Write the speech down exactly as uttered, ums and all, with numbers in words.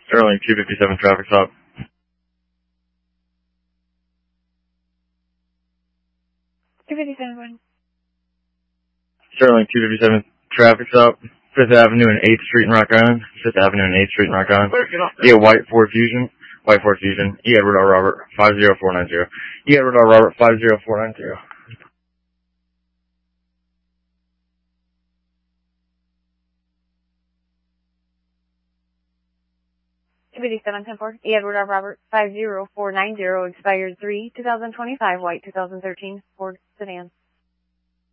Sterling two fifty-seven traffic stop. two fifty-seven. Sterling two fifty-seven traffic stop. Fifth Avenue and eighth Street in Rock Island. Fifth Avenue and eighth Street in Rock Island. Yeah, White Ford Fusion. White Ford Fusion. E. Edward R. Robert five zero four nine zero. E. Edward R. Robert five zero four nine zero. two fifty-seven ten four. E. Edward R. Robert five zero four nine zero. Expired three two thousand twenty-five. White two thousand thirteen Ford sedan.